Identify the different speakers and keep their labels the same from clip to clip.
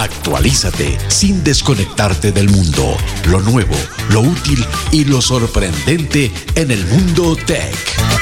Speaker 1: Actualízate sin desconectarte del mundo. Lo nuevo, lo útil y lo sorprendente en el mundo tech.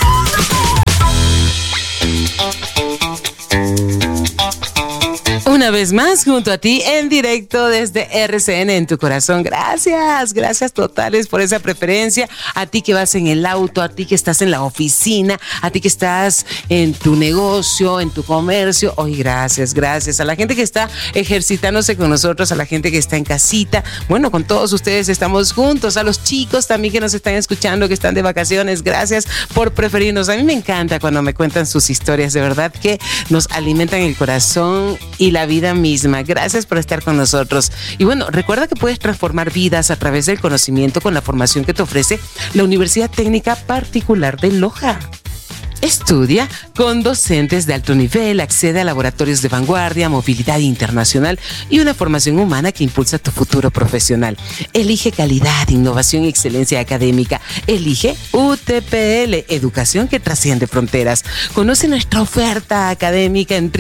Speaker 2: Una vez más, junto a ti, en directo desde RCN en tu corazón. Gracias totales por esa preferencia. A ti que vas en el auto, a ti que estás en la oficina, a ti que estás en tu negocio, en tu comercio. Hoy gracias. A la gente que está ejercitándose con nosotros, a la gente que está en casita. Bueno, con todos ustedes estamos juntos. A los chicos también que nos están escuchando, que están de vacaciones. Gracias por preferirnos. A mí me encanta cuando me cuentan sus historias. De verdad que nos alimentan el corazón y la vida misma. Gracias por estar con nosotros. Y bueno, recuerda que puedes transformar vidas a través del conocimiento con la formación que te ofrece la Universidad Técnica Particular de Loja. Estudia con docentes de alto nivel, accede a laboratorios de vanguardia, movilidad internacional y una formación humana que impulsa tu futuro profesional. Elige calidad, innovación y excelencia académica. Elige UTPL, educación que trasciende fronteras. Conoce nuestra oferta académica en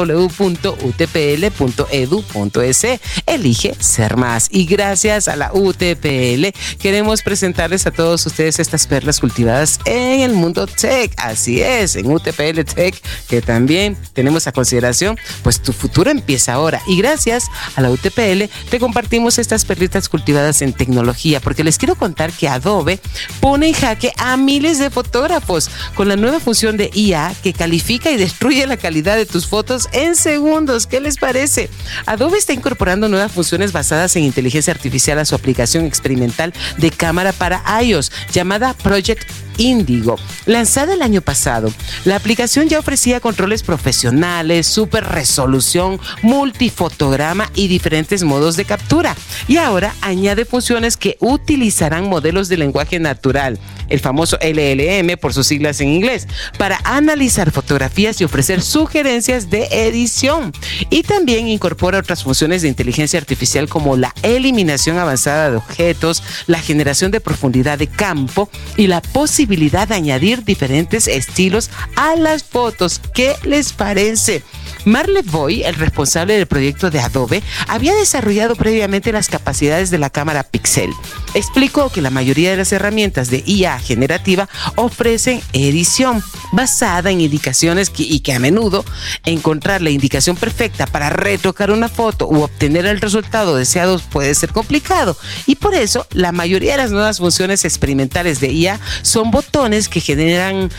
Speaker 2: www.utpl.edu.es. Elige ser más. Y gracias a la UTPL queremos presentarles a todos ustedes estas perlas cultivadas en el mundo tech. Así es, en UTPL Tech, que también tenemos a consideración, pues tu futuro empieza ahora. Y gracias a la UTPL te compartimos estas perlitas cultivadas en tecnología, porque les quiero contar que Adobe pone en jaque a miles de fotógrafos con la nueva función de IA que califica y destruye la calidad de tus fotos en segundos. ¿Qué les parece? Adobe está incorporando nuevas funciones basadas en inteligencia artificial a su aplicación experimental de cámara para iOS, llamada Project Indigo. Lanzada el año pasado, la aplicación ya ofrecía controles profesionales, super resolución, multifotograma y diferentes modos de captura. Y ahora añade funciones que utilizarán modelos de lenguaje natural, el famoso LLM por sus siglas en inglés, para analizar fotografías y ofrecer sugerencias de edición. Y también incorpora otras funciones de inteligencia artificial como la eliminación avanzada de objetos, la generación de profundidad de campo y la posibilidad de añadir diferentes estilos a las fotos. ¿Qué les parece? Marle Boy, el responsable del proyecto de Adobe, había desarrollado previamente las capacidades de la cámara Pixel. Explicó que la mayoría de las herramientas de IA generativa ofrecen edición basada en indicaciones y que a menudo encontrar la indicación perfecta para retocar una foto u obtener el resultado deseado puede ser complicado. Y por eso la mayoría de las nuevas funciones experimentales de IA son botones que generan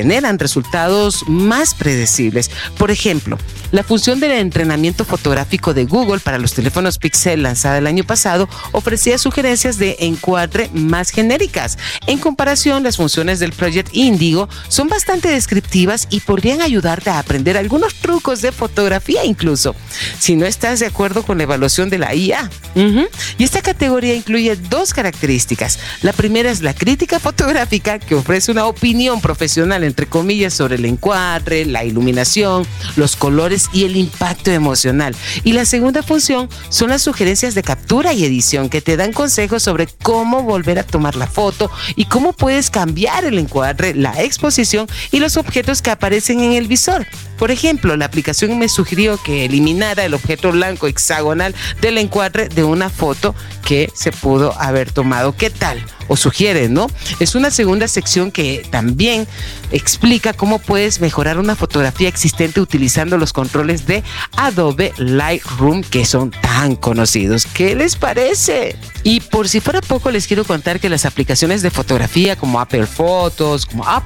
Speaker 2: resultados más predecibles. Por ejemplo, la función del entrenamiento fotográfico de Google para los teléfonos Pixel, lanzada el año pasado, ofrecía sugerencias de encuadre más genéricas. En comparación, las funciones del Project Indigo son bastante descriptivas y podrían ayudarte a aprender algunos trucos de fotografía incluso, si no estás de acuerdo con la evaluación de la IA. Y esta categoría incluye dos características. La primera es la crítica fotográfica, que ofrece una opinión profesional, entre comillas, sobre el encuadre, la iluminación, los colores y el impacto emocional. Y la segunda función son las sugerencias de captura y edición, que te dan consejos sobre cómo volver a tomar la foto y cómo puedes cambiar el encuadre, la exposición y los objetos que aparecen en el visor. Por ejemplo, la aplicación me sugirió que eliminara el objeto blanco hexagonal del encuadre de una foto que se pudo haber tomado. ¿Qué tal? O sugiere, ¿no? Es una segunda sección que también explica cómo puedes mejorar una fotografía existente utilizando los controles de Adobe Lightroom, que son tan conocidos. ¿Qué les parece? Y por si fuera poco, les quiero contar que las aplicaciones de fotografía como Apple Photos,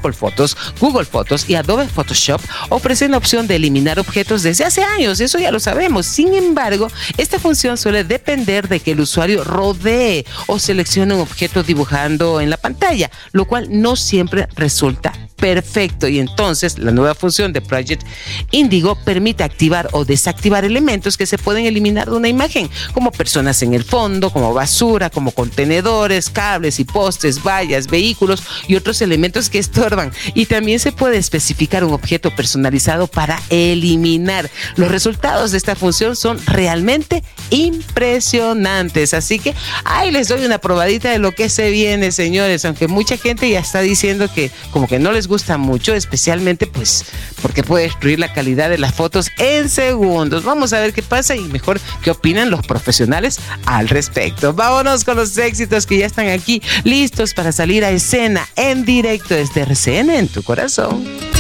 Speaker 2: Google Fotos y Adobe Photoshop ofrecen la opción de eliminar objetos desde hace años. Eso ya lo sabemos. Sin embargo, esta función suele depender de que el usuario rodee o seleccione un objeto dibujado en la pantalla, lo cual no siempre resulta perfecto. Y entonces la nueva función de Project Indigo permite activar o desactivar elementos que se pueden eliminar de una imagen, como personas en el fondo, como basura, como contenedores, cables y postes, vallas, vehículos y otros elementos que estorban. Y también se puede especificar un objeto personalizado para eliminar. Los resultados de esta función son realmente impresionantes. Así que ahí les doy una probadita de lo que se viene, señores, aunque mucha gente ya está diciendo que como que no les gusta mucho, especialmente pues porque puede destruir la calidad de las fotos en segundos. Vamos a ver qué pasa y mejor qué opinan los profesionales al respecto. Vámonos con los éxitos que ya están aquí listos para salir a escena en directo desde RCN en tu corazón.